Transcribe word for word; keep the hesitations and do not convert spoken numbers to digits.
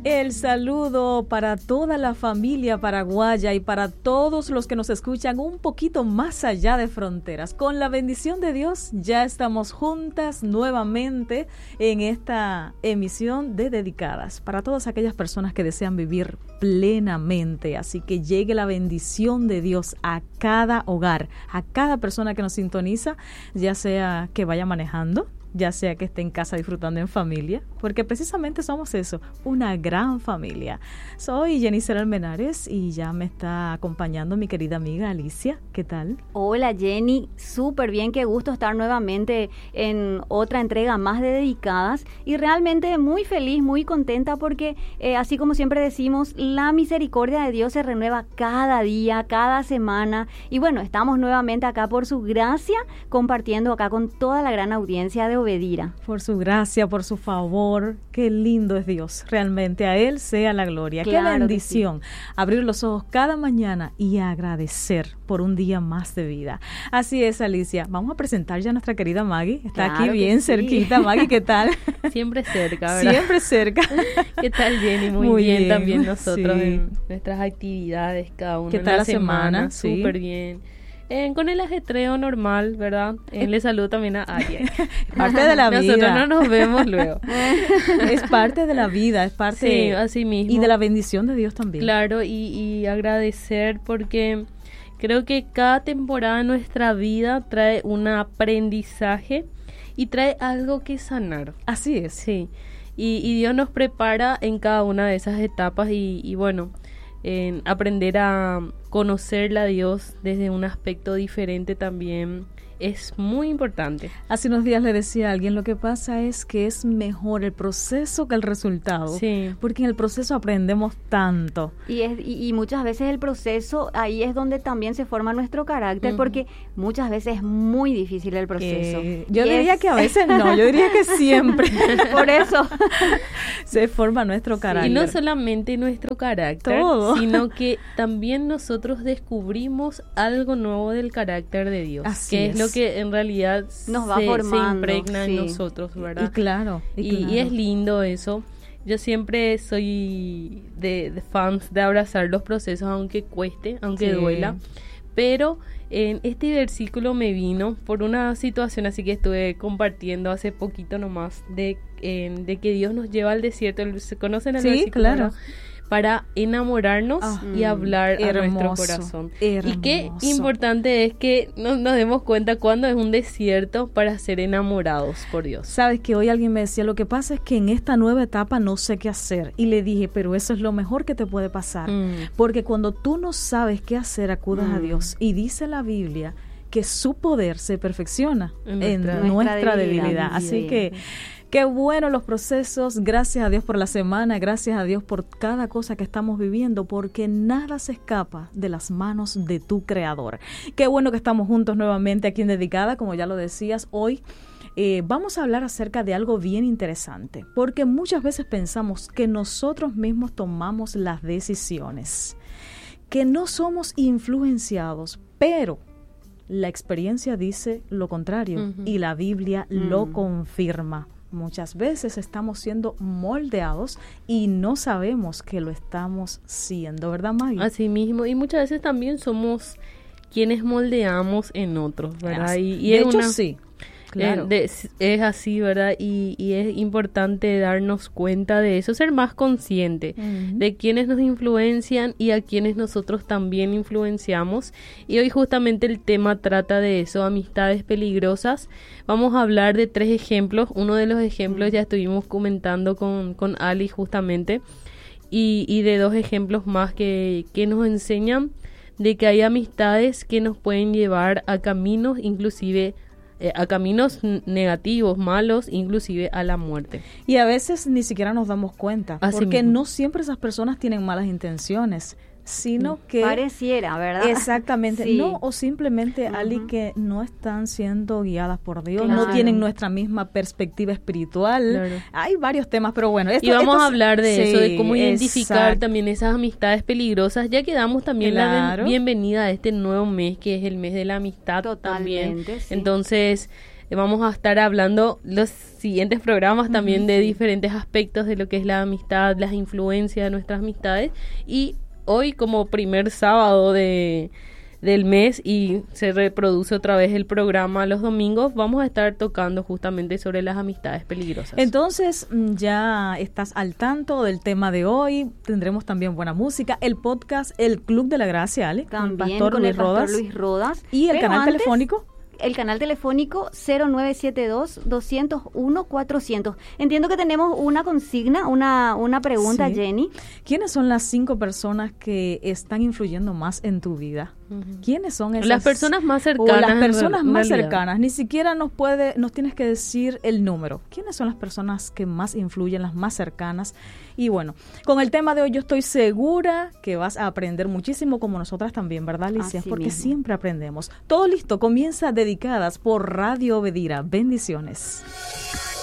El saludo para toda la familia paraguaya y para todos los que nos escuchan un poquito más allá de fronteras. Con la bendición de Dios, ya estamos juntas nuevamente en esta emisión de Dedicadas para todas aquellas personas que desean vivir plenamente. Así que llegue la bendición de Dios a cada hogar, a cada persona que nos sintoniza, ya sea que vaya manejando, ya sea que esté en casa disfrutando en familia, porque precisamente somos eso, una gran familia. Soy Jenny Almenares y ya me está acompañando mi querida amiga Alicia. ¿Qué tal? Hola Jenny, súper bien, qué gusto estar nuevamente en otra entrega más de Dedicadas y realmente muy feliz, muy contenta porque eh, así como siempre decimos, la misericordia de Dios se renueva cada día, cada semana y bueno, estamos nuevamente acá por su gracia compartiendo acá con toda la gran audiencia de Obedira. Por su gracia, por su favor, qué lindo es Dios, realmente a Él sea la gloria, claro, qué bendición, sí. Abrir los ojos cada mañana y agradecer por un día más de vida. Así es, Alicia, vamos a presentar ya a nuestra querida Maggie, está claro aquí bien sí. cerquita. Maggie, ¿qué tal? Siempre cerca, ¿verdad? Siempre cerca. ¿Qué tal, Jenny? Muy, Muy bien, bien también nosotros sí. en nuestras actividades, cada uno ¿Qué en tal la, la semana? Súper sí. bien. Eh, con el ajetreo normal, ¿verdad? Eh, le saludo también a Aria. Parte de la vida. Nosotros no nos vemos luego. Es parte de la vida, es parte sí, así mismo. Y de la bendición de Dios también. Claro, y, y agradecer porque creo que cada temporada de nuestra vida trae un aprendizaje y trae algo que sanar. Así es. Sí, y, y Dios nos prepara en cada una de esas etapas y, y bueno, en aprender a conocerla a Dios desde un aspecto diferente también es muy importante. Hace unos días le decía a alguien, lo que pasa es que es mejor el proceso que el resultado, sí. porque en el proceso aprendemos tanto. Y, es, y, y muchas veces el proceso, ahí es donde también se forma nuestro carácter, uh-huh. porque muchas veces es muy difícil el proceso. Eh, yo y diría es... que a veces no, yo diría que siempre. Por eso se forma nuestro carácter. Y no solamente nuestro carácter, todo. Sino que también nosotros descubrimos algo nuevo del carácter de Dios. Así que es. es lo que en realidad nos se, va formando, se impregna sí. en nosotros, ¿verdad? Y claro, y, y, claro. y es lindo eso. Yo siempre soy de, de fans de abrazar los procesos, aunque cueste, aunque sí. duela. Pero en este versículo me vino por una situación así que estuve compartiendo hace poquito nomás, de, eh, de que Dios nos lleva al desierto. ¿Se conocen el sí, versículo? Claro. ¿No? Para enamorarnos ah, y hablar hermoso, a nuestro corazón. Hermoso. Y qué importante es que nos, nos demos cuenta cuando es un desierto para ser enamorados por Dios. Sabes que hoy alguien me decía, lo que pasa es que en esta nueva etapa no sé qué hacer. Y le dije, pero eso es lo mejor que te puede pasar. Mm. Porque cuando tú no sabes qué hacer, acudas mm. a Dios. Y dice la Biblia que su poder se perfecciona en nuestra, en nuestra, nuestra debilidad. debilidad. Así que qué bueno los procesos, gracias a Dios por la semana, gracias a Dios por cada cosa que estamos viviendo, porque nada se escapa de las manos de tu Creador. Qué bueno que estamos juntos nuevamente aquí en Dedicada, como ya lo decías, hoy eh, vamos a hablar acerca de algo bien interesante, porque muchas veces pensamos que nosotros mismos tomamos las decisiones, que no somos influenciados, pero la experiencia dice lo contrario uh-huh. y la Biblia uh-huh. lo confirma. Muchas veces estamos siendo moldeados y no sabemos que lo estamos siendo, ¿verdad, Maggie? Así mismo, y muchas veces también somos quienes moldeamos en otros, ¿verdad? Y, y de es hecho, una, sí. Claro. Eh, de, es así, ¿verdad? Y, y es importante darnos cuenta de eso, ser más consciente uh-huh. de quienes nos influencian y a quienes nosotros también influenciamos. Y hoy justamente el tema trata de eso, amistades peligrosas. Vamos a hablar de tres ejemplos. Uno de los ejemplos uh-huh. ya estuvimos comentando con, con Ali justamente. Y, y de dos ejemplos más que, que nos enseñan de que hay amistades que nos pueden llevar a caminos inclusive a caminos negativos, malos, inclusive a la muerte. Y a veces ni siquiera nos damos cuenta, Así porque mismo. no siempre esas personas tienen malas intenciones, sino que... Pareciera, ¿verdad? Exactamente. Sí. No, o simplemente, uh-huh. Ali, que no están siendo guiadas por Dios, claro. no tienen nuestra misma perspectiva espiritual. Claro. Hay varios temas, pero bueno. Esto, y vamos esto, a hablar de sí, eso, de cómo identificar exacto. también esas amistades peligrosas, ya que damos también claro. la bienvenida a este nuevo mes, que es el mes de la amistad. Totalmente, también. Sí. Entonces... vamos a estar hablando los siguientes programas también uh-huh. de diferentes aspectos de lo que es la amistad, las influencias de nuestras amistades. Y hoy, como primer sábado de del mes y se reproduce otra vez el programa los domingos, vamos a estar tocando justamente sobre las amistades peligrosas. Entonces ya estás al tanto del tema de hoy, tendremos también buena música, el podcast El Club de la Gracia, Ale, también con, Pastor con Luis el Pastor Rodas, Luis Rodas. Y el Pero canal antes, telefónico. El canal telefónico cero nueve siete dos, dos cero uno, cuatrocientos. Entiendo que tenemos una consigna, una, una pregunta, sí. Jenny. ¿Quiénes son las cinco personas que están influyendo más en tu vida? Uh-huh. ¿Quiénes son esas? Las personas más cercanas. O las personas más realidad. cercanas. Ni siquiera nos puede, nos tienes que decir el número. ¿Quiénes son las personas que más influyen, las más cercanas? Y bueno, con el tema de hoy yo estoy segura que vas a aprender muchísimo, como nosotras también, ¿verdad, Alicia? Así Porque mismo. siempre aprendemos. Todo listo, comienza Dedicadas por Radio Obedira. Bendiciones.